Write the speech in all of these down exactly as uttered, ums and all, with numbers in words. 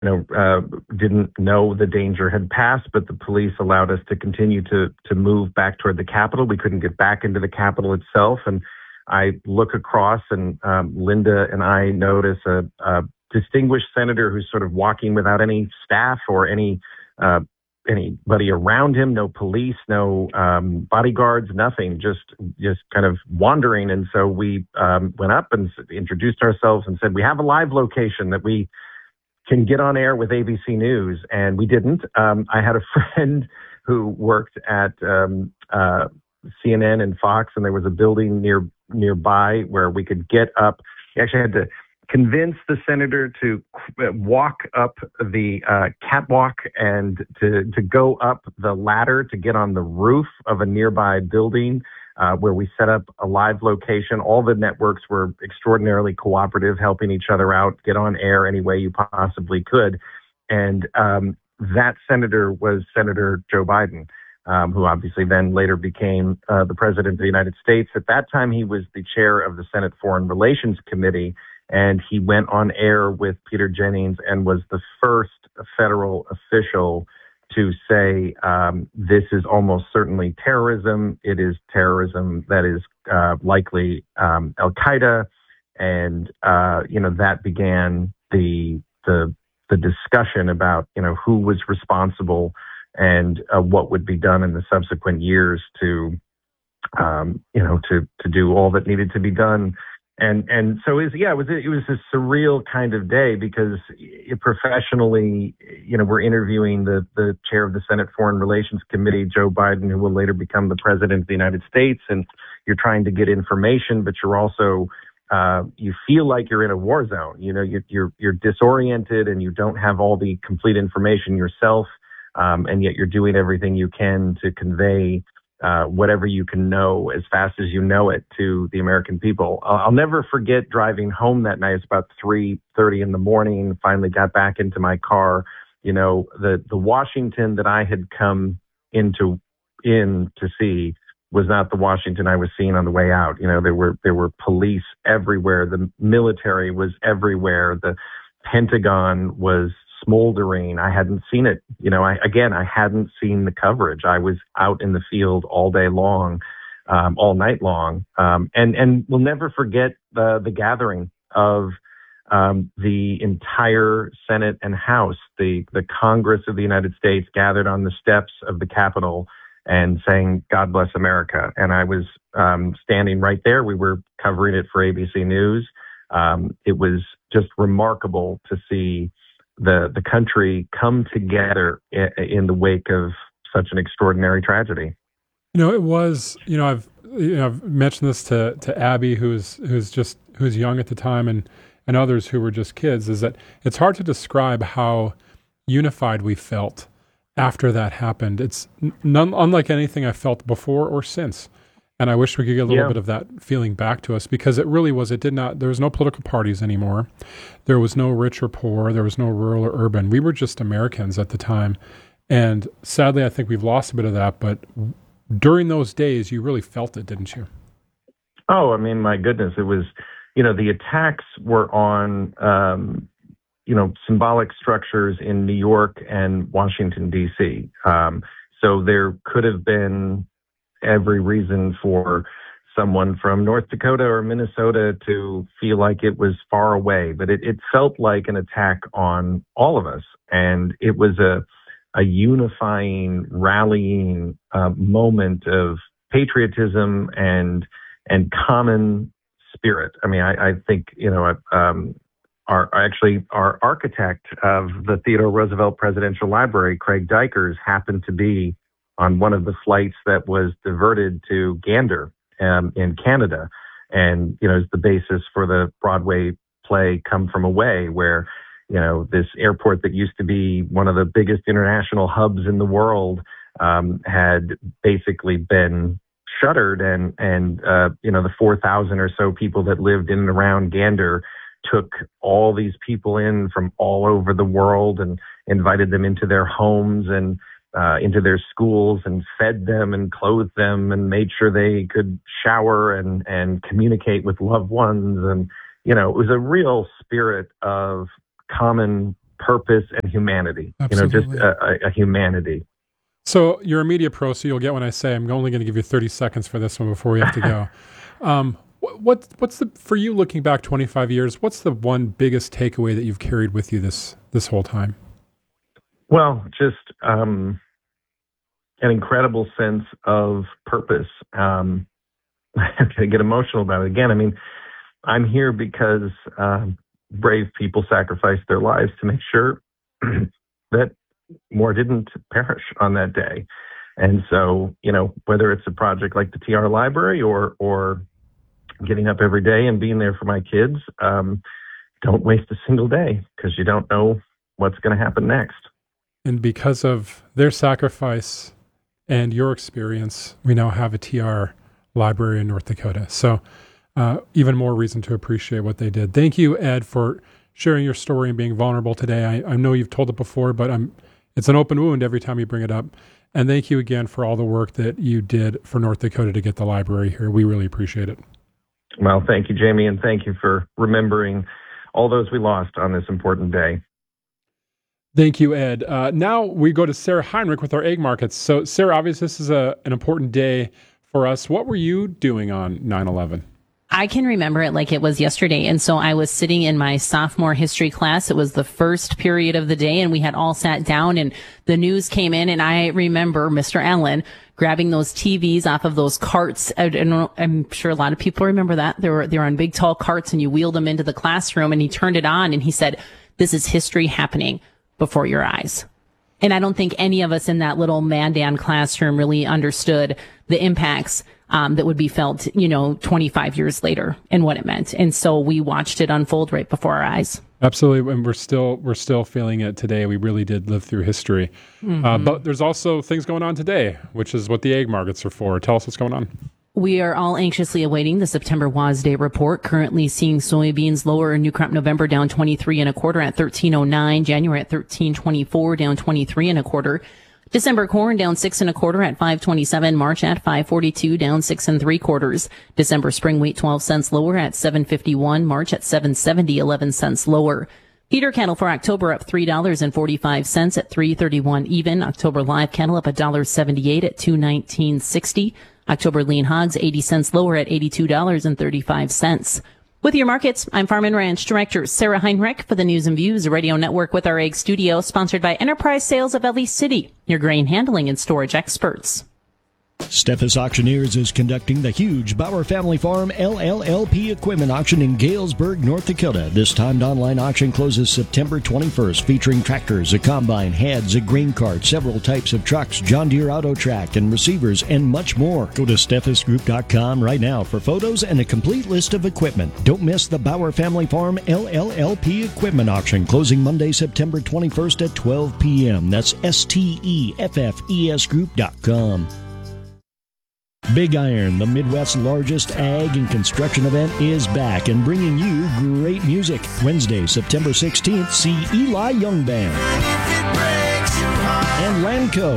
you know, uh, didn't know the danger had passed, but the police allowed us to continue to to move back toward the Capitol. We couldn't get back into the Capitol itself. And I look across, and um, Linda and I notice a, a distinguished senator who's sort of walking without any staff or any uh, anybody around him, no police, no um, bodyguards, nothing, just just kind of wandering. And so we um, went up and introduced ourselves and said, we have a live location that we can get on air with A B C News. And we didn't. Um, I had a friend who worked at um, uh, C N N and Fox, and there was a building near nearby where we could get up. We actually had to convince the senator to walk up the uh, catwalk and to, to go up the ladder to get on the roof of a nearby building uh, where we set up a live location. All the networks were extraordinarily cooperative, helping each other out, get on air any way you possibly could. And um, that senator was Senator Joe Biden, um, who obviously then later became uh, the president of the United States. At that time, he was the chair of the Senate Foreign Relations Committee, and he went on air with Peter Jennings and was the first federal official to say, um, this is almost certainly terrorism. It is terrorism that is uh, likely um, Al-Qaeda. And, uh, you know, that began the, the, the discussion about, you know, who was responsible and uh, what would be done in the subsequent years to, um, you know, to, to do all that needed to be done. And and so it was, yeah, it was it was a surreal kind of day because it, professionally, you know, we're interviewing the the chair of the Senate Foreign Relations Committee, Joe Biden, who will later become the president of the United States, and you're trying to get information, but you're also uh, you feel like you're in a war zone. You know, you're you're, you're disoriented and you don't have all the complete information yourself, um, and yet you're doing everything you can to convey Uh, whatever you can know as fast as you know it to the American people. I'll, I'll never forget driving home that night. It's about three thirty in the morning. Finally got back into my car. You know, the, the Washington that I had come into in to see was not the Washington I was seeing on the way out. You know, there were there were police everywhere. The military was everywhere. The Pentagon was smoldering. I hadn't seen it. You know, I, again, I hadn't seen the coverage. I was out in the field all day long, um, all night long. Um, and, and we'll never forget the, the gathering of, um, the entire Senate and House, the, the Congress of the United States gathered on the steps of the Capitol and saying, God bless America. And I was, um, standing right there. We were covering it for A B C News. Um, it was just remarkable to see the the country come together in, in the wake of such an extraordinary tragedy. You know, it was, you know, I've you know, I've mentioned this to, to Abby, who's who's just who's young at the time, and, and others who were just kids, is that it's hard to describe how unified we felt after that happened. It's none unlike anything I felt before or since. And I wish we could get a little yeah. bit of that feeling back to us, because it really was, it did not, there was no political parties anymore. There was no rich or poor. There was no rural or urban. We were just Americans at the time. And sadly, I think we've lost a bit of that. But during those days, you really felt it, didn't you? Oh, I mean, my goodness. It was, you know, the attacks were on, um, you know, symbolic structures in New York and Washington, D C. Um, so there could have been every reason for someone from North Dakota or Minnesota to feel like it was far away, but it, it felt like an attack on all of us. And it was a, a unifying, rallying uh, moment of patriotism and, and common spirit. I mean, I, I think, you know, um, our, actually our architect of the Theodore Roosevelt Presidential Library, Craig Dykers, happened to be on one of the flights that was diverted to Gander um, in Canada. And, you know, is the basis for the Broadway play Come From Away, where, you know, this airport that used to be one of the biggest international hubs in the world um, had basically been shuttered. And, and uh, you know, the four thousand or so people that lived in and around Gander took all these people in from all over the world and invited them into their homes and Uh, into their schools and fed them and clothed them and made sure they could shower and, and communicate with loved ones. And, you know, it was a real spirit of common purpose and humanity. Absolutely. You know, just a, a, a humanity. So you're a media pro, so you'll get when I say I'm only going to give you thirty seconds for this one before we have to go. um, what what's the for you looking back twenty-five years? What's the one biggest takeaway that you've carried with you this this whole time? Well, just um, an incredible sense of purpose. Um, I'm going to get emotional about it again. I mean, I'm here because uh, brave people sacrificed their lives to make sure that more didn't perish on that day. And so, you know, whether it's a project like the T R Library or or getting up every day and being there for my kids, um, don't waste a single day because you don't know what's going to happen next. And because of their sacrifice and your experience, we now have a T R Library in North Dakota. So uh, even more reason to appreciate what they did. Thank you, Ed, for sharing your story and being vulnerable today. I, I know you've told it before, but I'm it's an open wound every time you bring it up. And thank you again for all the work that you did for North Dakota to get the library here. We really appreciate it. Well, thank you, Jamie, and thank you for remembering all those we lost on this important day. Thank you, Ed. Uh, now we go to Sarah Heinrich with our egg markets. So, Sarah, obviously this is a, an important day for us. What were you doing on nine eleven? I can remember it like it was yesterday. And so I was sitting in my sophomore history class. It was the first period of the day and we had all sat down and the news came in. And I remember Mister Allen grabbing those T Vs off of those carts. And I'm sure a lot of people remember that. They were, they were on big, tall carts and you wheeled them into the classroom and he turned it on and he said, "This is history happening before your eyes." And I don't think any of us in that little Mandan classroom really understood the impacts um, that would be felt, you know, twenty-five years later and what it meant. And so we watched it unfold right before our eyes. Absolutely. And we're still, we're still feeling it today. We really did live through history. Mm-hmm. Uh, but there's also things going on today, which is what the egg markets are for. Tell us what's going on. We are all anxiously awaiting the September WASDE report, currently seeing soybeans lower in new crop November down twenty-three and a quarter at thirteen oh nine, January at thirteen twenty-four down twenty-three and a quarter, December corn down six and a quarter at five twenty-seven, March at five forty-two down six and three quarters, December spring wheat twelve cents lower at seven fifty-one, March at seven seventy, eleven cents lower. Feeder cattle for October up three dollars and forty-five cents at three thirty-one even. October live cattle up one dollar seventy-eight at two nineteen sixty. October lean hogs eighty cents lower at eighty-two dollars and thirty-five cents. With your markets, I'm Farm and Ranch Director Sarah Heinrich for the News and Views Radio Network with our Egg Studio, sponsored by Enterprise Sales of Ellie City, your grain handling and storage experts. Steffes Auctioneers is conducting the huge Bauer Family Farm L L L P equipment auction in Galesburg, North Dakota. This timed online auction closes September twenty-first, featuring tractors, a combine, heads, a grain cart, several types of trucks, John Deere Auto Track, and receivers, and much more. Go to steffes group dot com right now for photos and a complete list of equipment. Don't miss the Bauer Family Farm L L L P equipment auction, closing Monday, September twenty-first at twelve p.m. That's S T E F F E S group dot com. Big Iron, the Midwest's largest ag and construction event, is back and bringing you great music. Wednesday, September sixteenth, see Eli Young Band and Lanco.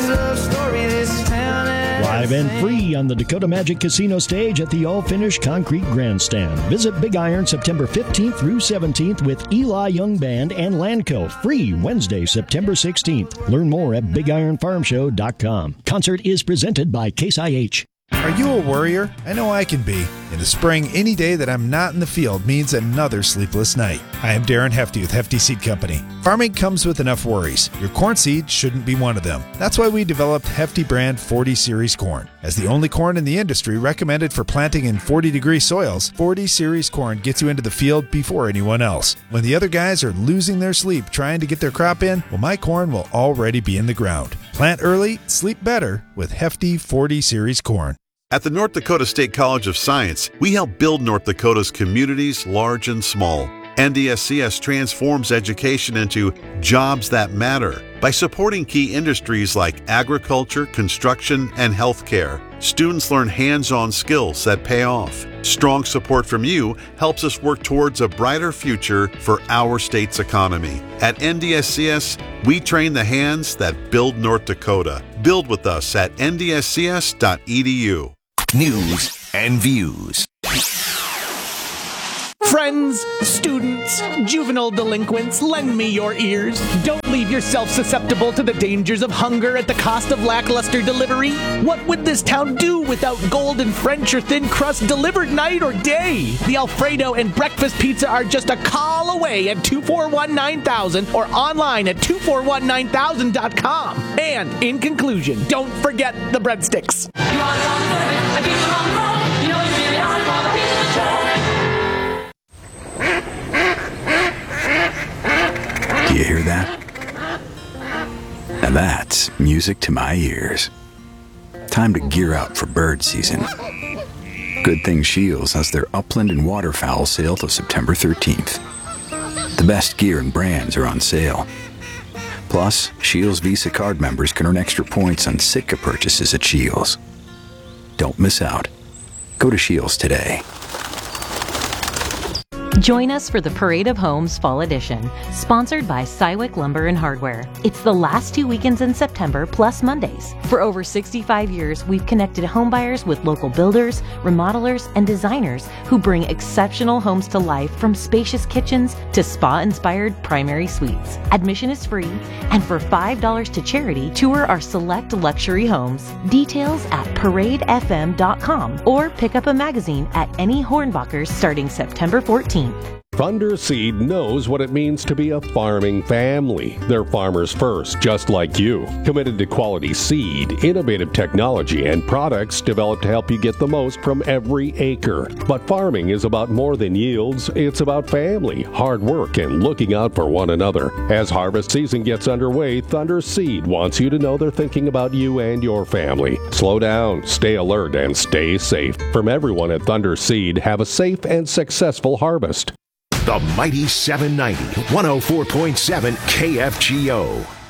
Live and free on the Dakota Magic Casino stage at the all-finished concrete grandstand. Visit Big Iron September fifteenth through seventeenth with Eli Young Band and Lanco. Free Wednesday, September sixteenth. Learn more at big iron farm show dot com. Concert is presented by Case I H. Are you a worrier? I know I can be. In the spring, any day that I'm not in the field means another sleepless night. I am Darren Hefty with Hefty Seed Company. Farming comes with enough worries. Your corn seed shouldn't be one of them. That's why we developed Hefty brand forty series corn. As the only corn in the industry recommended for planting in forty degree soils, forty series corn gets you into the field before anyone else. When the other guys are losing their sleep trying to get their crop in, well, my corn will already be in the ground. Plant early, sleep better with Hefty forty series corn. At the North Dakota State College of Science, we help build North Dakota's communities, large and small. N D S C S transforms education into jobs that matter by supporting key industries like agriculture, construction, and healthcare. Students learn hands-on skills that pay off. Strong support from you helps us work towards a brighter future for our state's economy. At N D S C S, we train the hands that build North Dakota. Build with us at N D S C S dot E D U. News and Views. Friends, students, juvenile delinquents, lend me your ears. Don't leave yourself susceptible to the dangers of hunger at the cost of lackluster delivery. What would this town do without golden French or thin crust delivered night or day? The Alfredo and breakfast pizza are just a call away at two four one nine thousand or online at two four one nine thousand dot com. And in conclusion, don't forget the breadsticks. Do you hear that? Now that's music to my ears. Time to gear up for bird season. Good thing Shields has their upland and waterfowl sale till September thirteenth. The best gear and brands are on sale. Plus, Shields Visa card members can earn extra points on Sitka purchases at Shields. Don't miss out. Go to Shields today. Join us for the Parade of Homes Fall Edition, sponsored by Cywick Lumber and Hardware. It's the last two weekends in September, plus Mondays. For over sixty-five years, we've connected homebuyers with local builders, remodelers, and designers who bring exceptional homes to life, from spacious kitchens to spa-inspired primary suites. Admission is free, and for five dollars to charity, tour our select luxury homes. Details at parade f m dot com or pick up a magazine at any Hornbachers starting September fourteenth. Thunder Seed knows what it means to be a farming family. They're farmers first, just like you. Committed to quality seed, innovative technology, and products developed to help you get the most from every acre. But farming is about more than yields. It's about family, hard work, and looking out for one another. As harvest season gets underway, Thunder Seed wants you to know they're thinking about you and your family. Slow down, stay alert, and stay safe. From everyone at Thunder Seed, have a safe and successful harvest. The Mighty seven ninety, one oh four point seven K F G O.